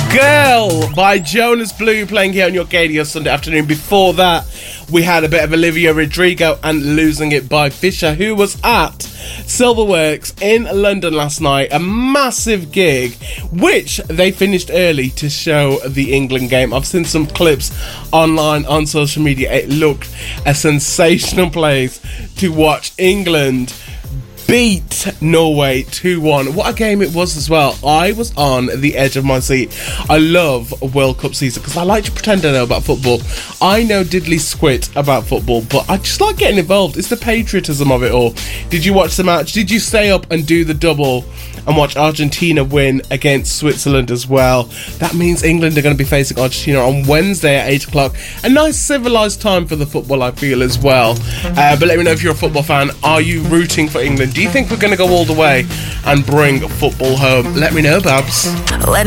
Girl by Jonas Blue playing here on your Radio Sunday afternoon. Before that, we had a bit of Olivia Rodrigo and Losing It by Fisher, who was at Silverworks in London last night. A massive gig, which they finished early to show the England game. I've seen some clips online on social media. It looked a sensational place to watch England beat Norway 2-1. What a game it was as well. I was on the edge of my seat. I love World Cup season because I like to pretend I know about football. I know diddly squit about football, but I just like getting involved. It's the patriotism of it all. Did you watch the match? Did you stay up and do the double and watch Argentina win against Switzerland as well? That means England are going to be facing Argentina on Wednesday at 8 o'clock. A nice civilised time for the football, I feel, as well. But let me know if you're a football fan. Are you rooting for England? Do you think we're going to go all the way and bring football home? Let me know, Babs. When